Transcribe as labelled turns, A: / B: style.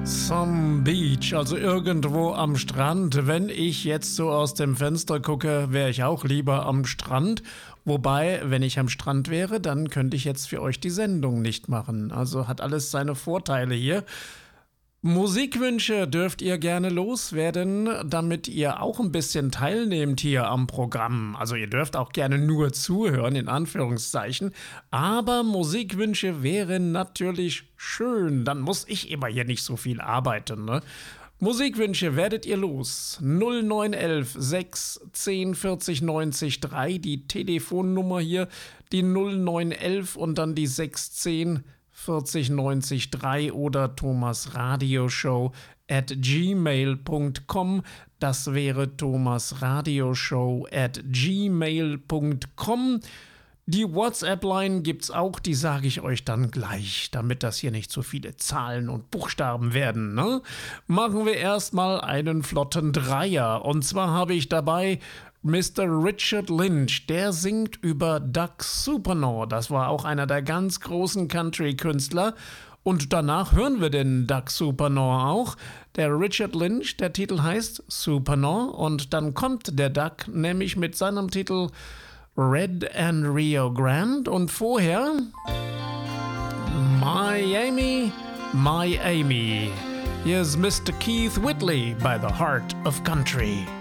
A: Some Beach, also irgendwo am Strand. Wenn ich jetzt so aus dem Fenster gucke, wäre ich auch lieber am Strand. Wobei, wenn ich am Strand wäre, dann könnte ich jetzt für euch die Sendung nicht machen. Also hat alles seine Vorteile hier. Musikwünsche dürft ihr gerne loswerden, damit ihr auch ein bisschen teilnehmt hier am Programm. Also ihr dürft auch gerne nur zuhören, in Anführungszeichen. Aber Musikwünsche wären natürlich schön. Dann muss ich immer hier nicht so viel arbeiten, ne? Musikwünsche werdet ihr los. 0911 6 10 40 90 3, die Telefonnummer hier, die 0911 und dann die 610 40 90 3 oder thomasradioshow@gmail.com. Das wäre thomasradioshow@gmail.com. Die WhatsApp-Line gibt's auch, die sage ich euch dann gleich, damit das hier nicht so viele Zahlen und Buchstaben werden, ne? Machen wir erstmal einen flotten Dreier. Und zwar habe ich dabei Mr. Richard Lynch, der singt über Doug Supernor. Das war auch einer der ganz großen Country-Künstler. Und danach hören wir den Doug Supernor auch. Der Richard Lynch, der Titel heißt Supernor. Und dann kommt der Doug nämlich mit seinem Titel Red and Rio Grande. Und vorher Miami, My Amy. Here's Mr. Keith Whitley by the Heart of Country.